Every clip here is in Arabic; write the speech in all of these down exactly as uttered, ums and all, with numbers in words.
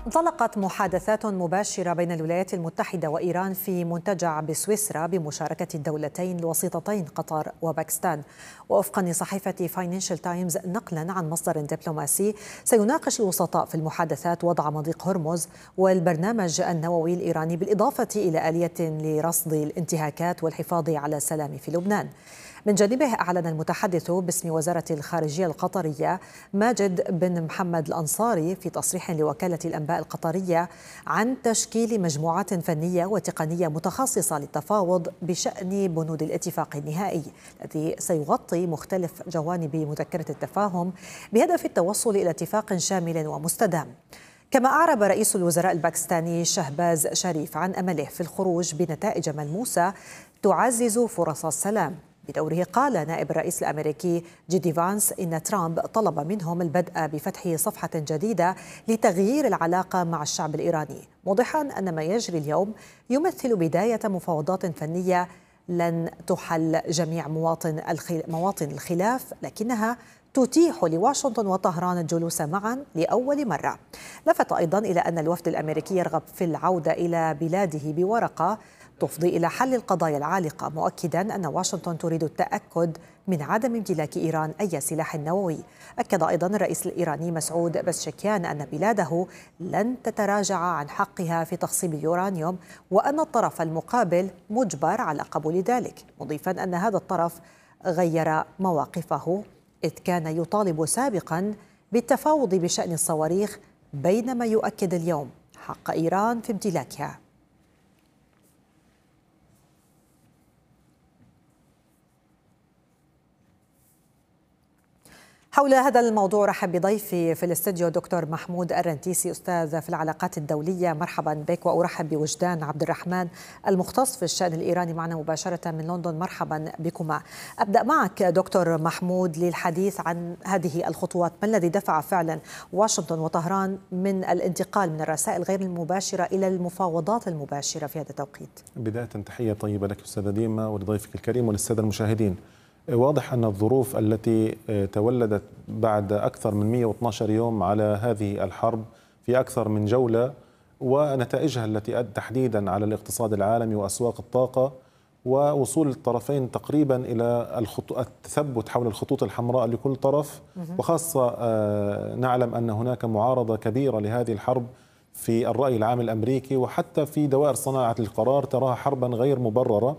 انطلقت محادثات مباشرة بين الولايات المتحدة وإيران في منتجع بسويسرا بمشاركة الدولتين الوسيطتين قطر وباكستان. ووفقا لصحيفة فاينانشال تايمز نقلا عن مصدر دبلوماسي، سيناقش الوسطاء في المحادثات وضع مضيق هرمز والبرنامج النووي الإيراني، بالإضافة إلى آلية لرصد الانتهاكات والحفاظ على السلام في لبنان. من جانبه أعلن المتحدث باسم وزارة الخارجية القطرية ماجد بن محمد الأنصاري في تصريح لوكالة الأنباء القطرية عن تشكيل مجموعات فنية وتقنية متخصصة للتفاوض بشأن بنود الاتفاق النهائي الذي سيغطي مختلف جوانب مذكرة التفاهم بهدف التوصل إلى اتفاق شامل ومستدام. كما أعرب رئيس الوزراء الباكستاني شهباز شريف عن أمله في الخروج بنتائج ملموسة تعزز فرص السلام. بدوره قال نائب الرئيس الأمريكي جيدي فانس إن ترامب طلب منهم البدء بفتح صفحة جديدة لتغيير العلاقة مع الشعب الإيراني، موضحا أن ما يجري اليوم يمثل بداية مفاوضات فنية لن تحل جميع مواطن مواطن الخلاف، لكنها تتيح لواشنطن وطهران الجلوس معا لأول مرة. لفت أيضا إلى أن الوفد الأمريكي يرغب في العودة إلى بلاده بورقة تفضي إلى حل القضايا العالقة، مؤكدا أن واشنطن تريد التأكد من عدم امتلاك إيران أي سلاح نووي. أكد أيضا الرئيس الإيراني مسعود بزشكيان أن بلاده لن تتراجع عن حقها في تخصيب اليورانيوم، وأن الطرف المقابل مجبر على قبول ذلك، مضيفا أن هذا الطرف غير مواقفه إذ كان يطالب سابقا بالتفاوض بشأن الصواريخ، بينما يؤكد اليوم حق إيران في امتلاكها. حول هذا الموضوع رحب بضيفي في الاستديو دكتور محمود الرنتيسي، أستاذ في العلاقات الدولية. مرحبا بك. وأرحب بوجدان عبد الرحمن المختص في الشأن الإيراني معنا مباشرة من لندن. مرحبا بكما. أبدأ معك دكتور محمود للحديث عن هذه الخطوات. ما الذي دفع فعلا واشنطن وطهران من الانتقال من الرسائل غير المباشرة إلى المفاوضات المباشرة في هذا التوقيت؟ بداية تحية طيبة لك أستاذة ديما ولضيفك الكريم وللسادة المشاهدين. واضح أن الظروف التي تولدت بعد أكثر من مئة واثني عشر يوم على هذه الحرب في أكثر من جولة، ونتائجها التي أدت تحديدا على الاقتصاد العالمي وأسواق الطاقة، ووصول الطرفين تقريبا إلى التثبت حول الخطوط الحمراء لكل طرف، وخاصة نعلم أن هناك معارضة كبيرة لهذه الحرب في الرأي العام الأمريكي، وحتى في دوائر صناعة القرار تراها حربا غير مبررة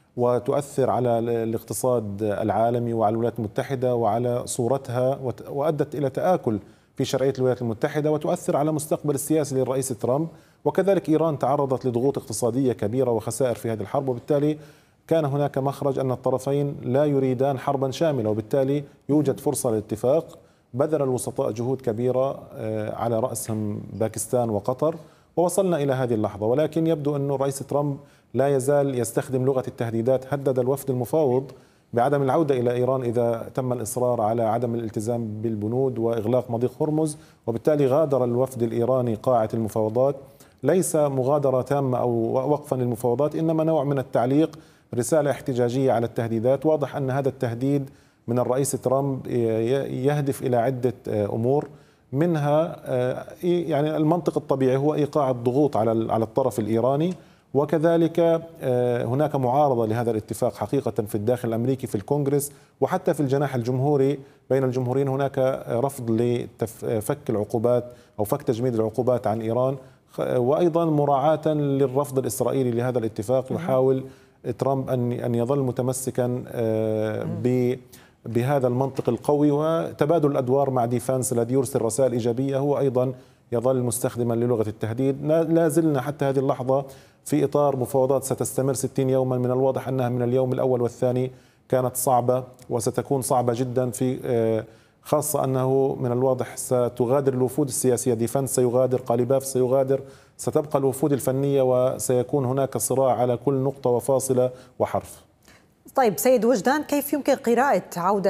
وتؤثر على الاقتصاد العالمي وعلى الولايات المتحدة وعلى صورتها، وأدت إلى تآكل في شرعية الولايات المتحدة، وتؤثر على مستقبل السياسي للرئيس ترامب. وكذلك إيران تعرضت لضغوط اقتصادية كبيرة وخسائر في هذه الحرب، وبالتالي كان هناك مخرج أن الطرفين لا يريدان حربا شاملة، وبالتالي يوجد فرصة للاتفاق. بذل الوسطاء جهود كبيرة على رأسهم باكستان وقطر، ووصلنا إلى هذه اللحظة. ولكن يبدو أن الرئيس ترامب لا يزال يستخدم لغة التهديدات. هدد الوفد المفاوض بعدم العودة إلى إيران إذا تم الإصرار على عدم الالتزام بالبنود وإغلاق مضيق هرمز، وبالتالي غادر الوفد الإيراني قاعة المفاوضات، ليس مغادرة تامة أو وقفا للمفاوضات، إنما نوع من التعليق، رسالة احتجاجية على التهديدات. واضح أن هذا التهديد من الرئيس ترامب يهدف إلى عدة أمور، منها يعني المنطق الطبيعي هو إيقاع الضغوط على على الطرف الإيراني، وكذلك هناك معارضة لهذا الاتفاق حقيقة في الداخل الأمريكي في الكونغرس، وحتى في الجناح الجمهوري بين الجمهوريين هناك رفض لفك العقوبات أو فك تجميد العقوبات عن إيران، وأيضا مراعاة للرفض الإسرائيلي لهذا الاتفاق. يحاول ترامب أن أن يظل متمسكا ب بهذا المنطق القوي وتبادل الأدوار مع ديفانس الذي يرسل رسائل إيجابية، هو أيضا يظل مستخدما للغة التهديد. لا زلنا حتى هذه اللحظة في إطار مفاوضات ستستمر ستين يوما. من الواضح أنها من اليوم الأول والثاني كانت صعبة وستكون صعبة جدا، في خاصة أنه من الواضح ستغادر الوفود السياسية، ديفانس سيغادر، قاليباف سيغادر، ستبقى الوفود الفنية، وسيكون هناك صراع على كل نقطة وفاصلة وحرف. طيب سيد وجدان، كيف يمكن قراءة عودة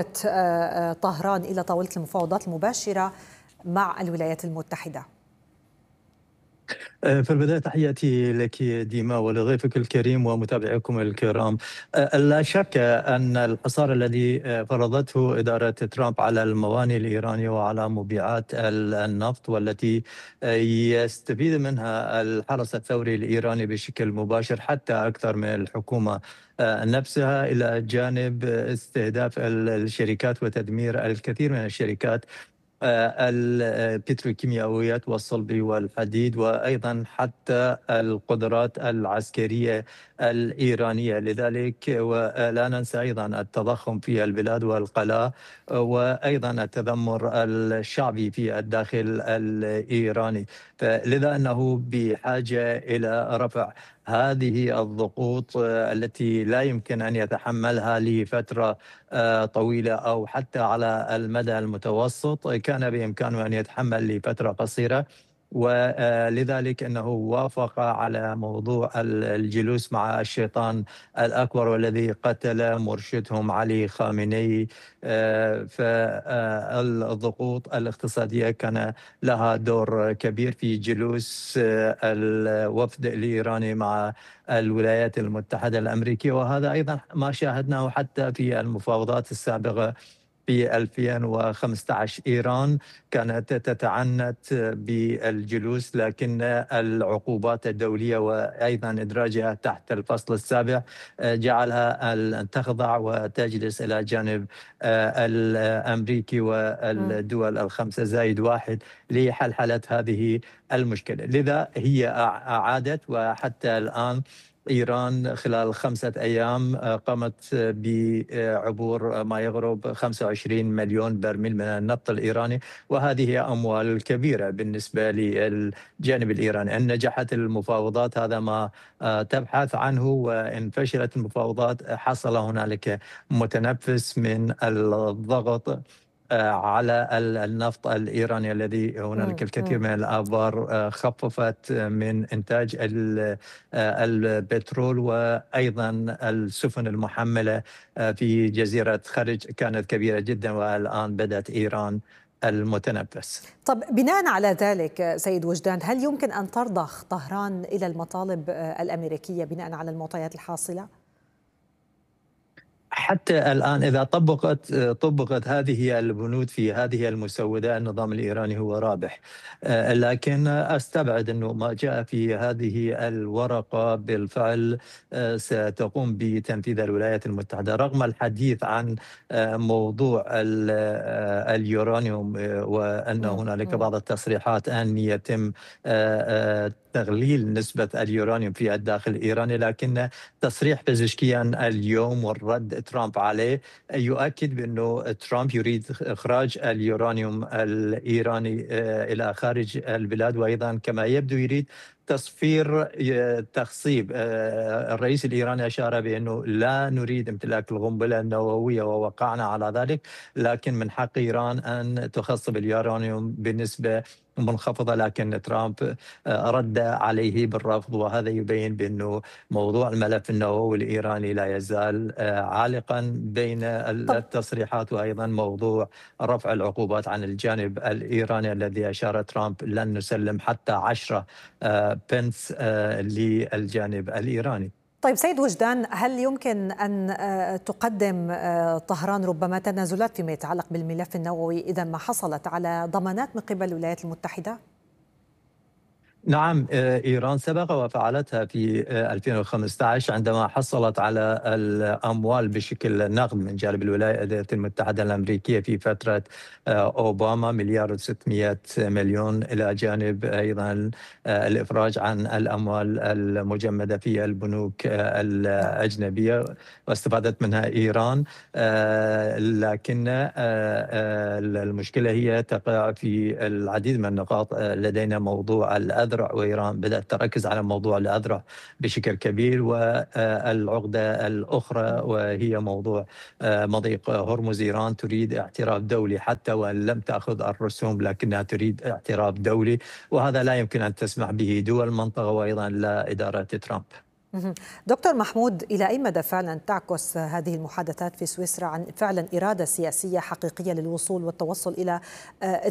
طهران إلى طاولة المفاوضات المباشرة مع الولايات المتحدة؟ في البداية تحياتي لك ديما ولضيفك الكريم ومتابعيكم الكرام. لا شك أن الحصار الذي فرضته إدارة ترامب على الموانئ الإيرانية وعلى مبيعات النفط والتي يستفيد منها الحرس الثوري الإيراني بشكل مباشر حتى أكثر من الحكومة نفسها، إلى جانب استهداف الشركات وتدمير الكثير من الشركات البتروكيماويات والصلب والحديد، وأيضا حتى القدرات العسكرية الإيرانية. لذلك ولا ننسى أيضا التضخم في البلاد والقلاء، وأيضا التذمر الشعبي في الداخل الإيراني. فلذا أنه بحاجة إلى رفع هذه الضغوط التي لا يمكن أن يتحملها لفترة طويلة أو حتى على المدى المتوسط، كان بإمكانه أن يتحمل لفترة قصيرة. ولذلك أنه وافق على موضوع الجلوس مع الشيطان الأكبر والذي قتل مرشدهم علي خامنئي. فالضغوط الاقتصادية كان لها دور كبير في جلوس الوفد الإيراني مع الولايات المتحدة الأمريكية، وهذا أيضا ما شاهدناه حتى في المفاوضات السابقة في ألفين وخمسة عشر. إيران كانت تتعنت بالجلوس، لكن العقوبات الدولية وأيضا إدراجها تحت الفصل السابع جعلها أن تخضع وتجلس إلى جانب الأمريكي والدول الخمسة زائد واحد لحلحلة هذه المشكلة. لذا هي أعادت، وحتى الآن إيران خلال خمسة أيام قامت بعبور ما يقرب خمسة وعشرين مليون برميل من النفط الإيراني، وهذه أموال كبيرة بالنسبة للجانب الإيراني. أن نجحت المفاوضات هذا ما تبحث عنه، وإن فشلت المفاوضات حصل هنالك متنفس من الضغط على النفط الإيراني الذي هنالك الكثير من الآبار خففت من إنتاج البترول، وأيضا السفن المحملة في جزيرة خرج كانت كبيرة جدا، والآن بدأت إيران المتنفس. طب بناء على ذلك سيد وجدان، هل يمكن أن ترضخ طهران إلى المطالب الأمريكية بناء على المعطيات الحاصلة؟ حتى الآن إذا طبقت طبقت هذه البنود في هذه المسودة، النظام الإيراني هو رابح. لكن أستبعد أنه ما جاء في هذه الورقة بالفعل ستقوم بتنفيذ الولايات المتحدة، رغم الحديث عن موضوع اليورانيوم وأن هنالك بعض التصريحات أن يتم تغليل نسبة اليورانيوم في الداخل الإيراني. لكن تصريح بزشكيان اليوم والرد ترامب عليه يؤكد بأنه ترامب يريد إخراج اليورانيوم الإيراني إلى خارج البلاد، وأيضا كما يبدو يريد تصفير تخصيب. الرئيس الإيراني أشار بأنه لا نريد امتلاك القنبلة النووية ووقعنا على ذلك، لكن من حق إيران أن تخصب اليورانيوم بنسبة منخفضة. لكن ترامب رد عليه بالرفض، وهذا يبين بأنه موضوع الملف النووي الإيراني لا يزال عالقا بين التصريحات، وأيضا موضوع رفع العقوبات عن الجانب الإيراني الذي أشار ترامب لن نسلم حتى عشرة بنس للجانب الإيراني. طيب سيد وجدان، هل يمكن أن تقدم طهران ربما تنازلات فيما يتعلق بالملف النووي إذا ما حصلت على ضمانات من قبل الولايات المتحدة؟ نعم، إيران سبق وفعلتها في ألفين وخمسة عشر عندما حصلت على الأموال بشكل نقد من جانب الولايات المتحدة الأمريكية في فترة أوباما، مليار وستمئة مليون، إلى جانب أيضا الإفراج عن الأموال المجمدة في البنوك الأجنبية واستفادت منها إيران. لكن المشكلة هي تقع في العديد من النقاط. لدينا موضوع الأذرع، وإيران بدأت تركز على موضوع الأذرع بشكل كبير، والعقدة الأخرى وهي موضوع مضيق هرمز. إيران تريد اعتراف دولي حتى وإن لم تأخذ الرسوم، لكنها تريد اعتراف دولي، وهذا لا يمكن أن تسمح به دول المنطقة وأيضا لا إدارة ترامب. دكتور محمود، إلى أي مدى فعلا تعكس هذه المحادثات في سويسرا عن فعلا إرادة سياسية حقيقية للوصول والتوصل إلى